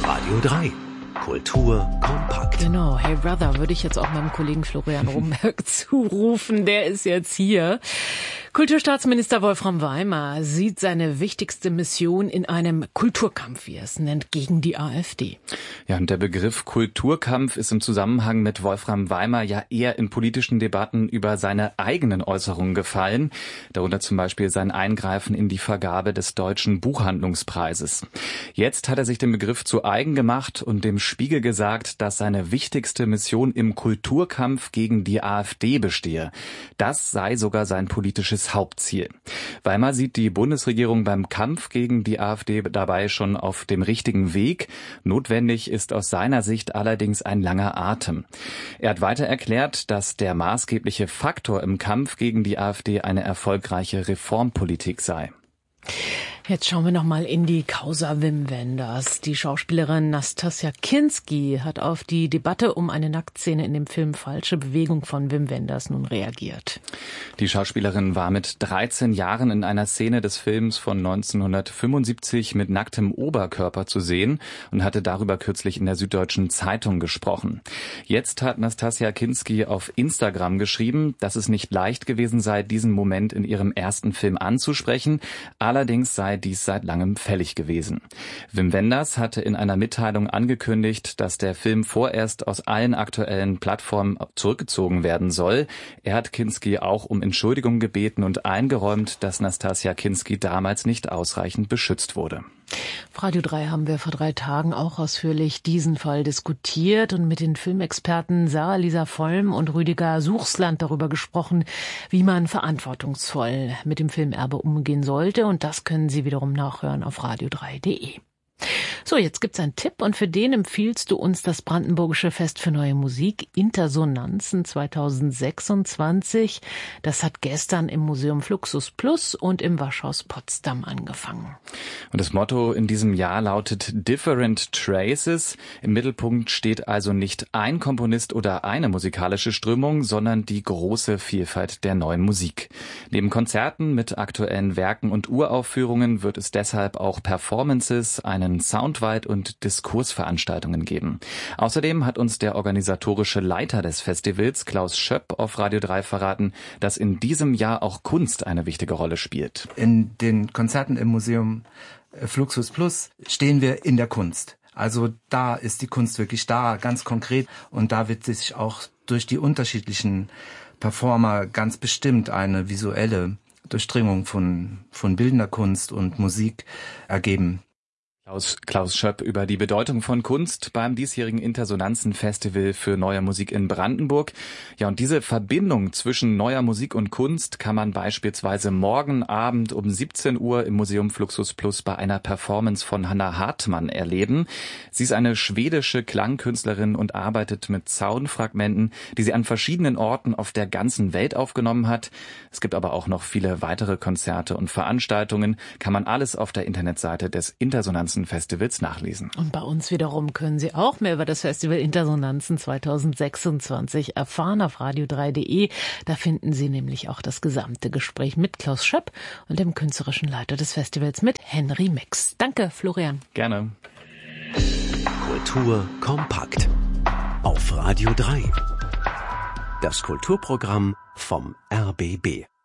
Radio 3. Kultur kompakt. Genau, Hey Brother würde ich jetzt auch meinem Kollegen Florian Romberg zurufen. Der ist jetzt hier. Kulturstaatsminister Wolfram Weimer sieht seine wichtigste Mission in einem Kulturkampf, wie er es nennt, gegen die AfD. Ja, und der Begriff Kulturkampf ist im Zusammenhang mit Wolfram Weimer ja eher in politischen Debatten über seine eigenen Äußerungen gefallen. Darunter zum Beispiel sein Eingreifen in die Vergabe des Deutschen Buchhandlungspreises. Jetzt hat er sich den Begriff zu eigen gemacht und dem Spiegel gesagt, dass seine wichtigste Mission im Kulturkampf gegen die AfD bestehe. Das sei sogar sein politisches Hauptziel. Weimer sieht die Bundesregierung beim Kampf gegen die AfD dabei schon auf dem richtigen Weg. Notwendig ist aus seiner Sicht allerdings ein langer Atem. Er hat weiter erklärt, dass der maßgebliche Faktor im Kampf gegen die AfD eine erfolgreiche Reformpolitik sei. Jetzt schauen wir noch mal in die Causa Wim Wenders. Die Schauspielerin Nastassja Kinski hat auf die Debatte um eine Nacktszene in dem Film Falsche Bewegung von Wim Wenders nun reagiert. Die Schauspielerin war mit 13 Jahren in einer Szene des Films von 1975 mit nacktem Oberkörper zu sehen und hatte darüber kürzlich in der Süddeutschen Zeitung gesprochen. Jetzt hat Nastassja Kinski auf Instagram geschrieben, dass es nicht leicht gewesen sei, diesen Moment in ihrem ersten Film anzusprechen. Allerdings sei dies seit langem fällig gewesen. Wim Wenders hatte in einer Mitteilung angekündigt, dass der Film vorerst aus allen aktuellen Plattformen zurückgezogen werden soll. Er hat Kinski auch um Entschuldigung gebeten und eingeräumt, dass Nastassja Kinski damals nicht ausreichend beschützt wurde. Auf Radio 3 haben wir vor 3 Tagen auch ausführlich diesen Fall diskutiert und mit den Filmexperten Sarah-Lisa Vollm und Rüdiger Suchsland darüber gesprochen, wie man verantwortungsvoll mit dem Filmerbe umgehen sollte. Und das können Sie wiederum nachhören auf radio3.de. So, jetzt gibt's einen Tipp und für den empfiehlst du uns das Brandenburgische Fest für Neue Musik Intersonanzen 2026. Das hat gestern im Museum Fluxus Plus und im Waschhaus Potsdam angefangen. Und das Motto in diesem Jahr lautet Different Traces. Im Mittelpunkt steht also nicht ein Komponist oder eine musikalische Strömung, sondern die große Vielfalt der neuen Musik. Neben Konzerten mit aktuellen Werken und Uraufführungen wird es deshalb auch Performances, einen Soundweit- und Diskursveranstaltungen geben. Außerdem hat uns der organisatorische Leiter des Festivals, Klaus Schöpp, auf Radio 3 verraten, dass in diesem Jahr auch Kunst eine wichtige Rolle spielt. In den Konzerten im Museum Fluxus Plus stehen wir in der Kunst. Also da ist die Kunst wirklich da, ganz konkret. Und da wird sich auch durch die unterschiedlichen Performer ganz bestimmt eine visuelle Durchdringung von bildender Kunst und Musik ergeben. Klaus Schöpp über die Bedeutung von Kunst beim diesjährigen Intersonanzen-Festival für Neue Musik in Brandenburg. Ja, und diese Verbindung zwischen neuer Musik und Kunst kann man beispielsweise morgen Abend um 17 Uhr im Museum Fluxus Plus bei einer Performance von Hanna Hartmann erleben. Sie ist eine schwedische Klangkünstlerin und arbeitet mit Soundfragmenten, die sie an verschiedenen Orten auf der ganzen Welt aufgenommen hat. Es gibt aber auch noch viele weitere Konzerte und Veranstaltungen. Kann man alles auf der Internetseite des Intersonanzen Festivals nachlesen. Und bei uns wiederum können Sie auch mehr über das Festival Intersonanzen 2026 erfahren auf radio3.de. Da finden Sie nämlich auch das gesamte Gespräch mit Klaus Schöpp und dem künstlerischen Leiter des Festivals mit Henry Mex. Danke, Florian. Gerne. Kultur kompakt. Auf Radio 3. Das Kulturprogramm vom RBB.